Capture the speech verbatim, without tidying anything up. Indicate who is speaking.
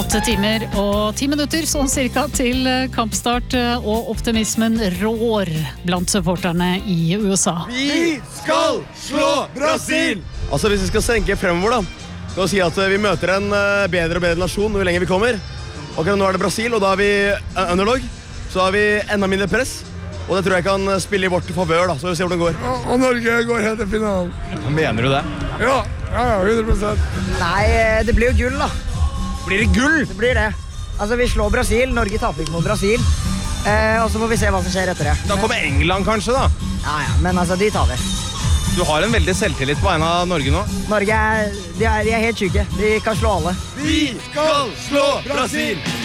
Speaker 1: Åtte timer og ti minutter, sånn cirka, til kampstart, og optimismen rår blant supporterne i U S A.
Speaker 2: Vi skal slå Brasil! Altså, hvis vi skal senke fremover, da, kan vi si at vi møter en bedre og bedre nasjon jo lenger vi kommer. Akkurat nå er det Brasil, og da er vi underdog, så har vi enda mindre press, og det tror jeg kan spille i vårt favør, da, så vi ser hvordan det går.
Speaker 3: Og, og Norge går helt til finalen.
Speaker 2: Mener du det?
Speaker 3: Ja, ja, hundre prosent.
Speaker 4: Nei, det blir jo gull, da.
Speaker 2: Blir det gull?
Speaker 4: Det blir det. Altså, vi slår Brasil, Norge taper ikke mot Brasil, eh, og så får vi se hva som skjer etter det.
Speaker 2: Da kommer England kanskje, da?
Speaker 4: Ja, ja, men altså, de tar vi.
Speaker 2: Du har en veldig selvtillit på vegne av Norge nå.
Speaker 4: Norge er, de er, de er helt syke. De kan slå alle.
Speaker 2: Vi skal slå Brasil!